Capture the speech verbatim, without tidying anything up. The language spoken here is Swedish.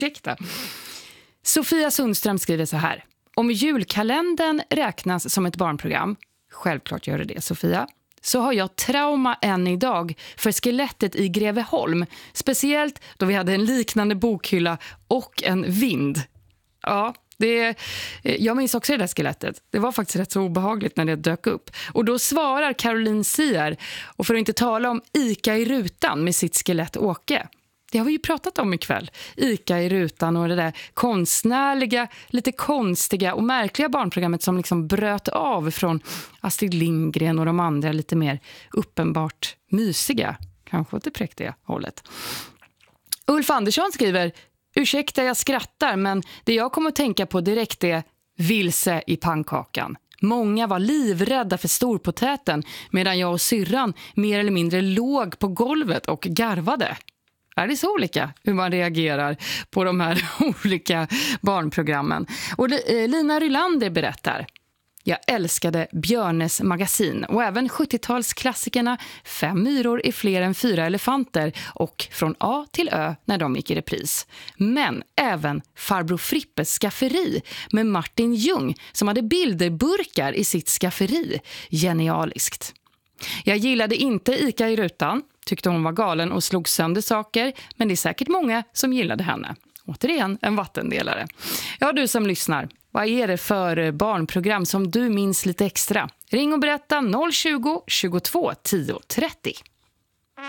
Ursäkta. Sofia Sundström skriver så här. Om julkalendern räknas som ett barnprogram, självklart gör det det, Sofia, så har jag trauma än idag för skelettet i Greveholm. Speciellt då vi hade en liknande bokhylla och en vind. Ja, det, jag minns också det där skelettet. Det var faktiskt rätt så obehagligt när det dök upp. Och då svarar Caroline Sier, och för att inte tala om Ica i rutan med sitt skelett Åke. Det har vi ju pratat om ikväll. Ica i rutan och det där konstnärliga, lite konstiga och märkliga barnprogrammet som liksom bröt av från Astrid Lindgren och de andra lite mer uppenbart mysiga, kanske åt det präktiga hållet. Ulf Andersson skriver, ursäkta jag skrattar, men det jag kommer att tänka på direkt är vilse i pannkakan. Många var livrädda för storpotäten medan jag och syrran mer eller mindre låg på golvet och garvade. Är det så olika hur man reagerar på de här olika barnprogrammen? Och Lina Rylander berättar. Jag älskade Björnes magasin och även sjuttiotalsklassikerna Fem myror är fler än fyra elefanter och Från A till Ö när de gick i repris. Men även Farbror Frippes skafferi med Martin Ljung som hade bilderburkar i sitt skafferi. Genialiskt. Jag gillade inte Ica i rutan, tyckte hon var galen och slog sönder saker, men det är säkert många som gillade henne. Återigen en vattendelare. Ja, du som lyssnar, vad är det för barnprogram som du minns lite extra? Ring och berätta noll tjugo, tjugotvå, tio trettio.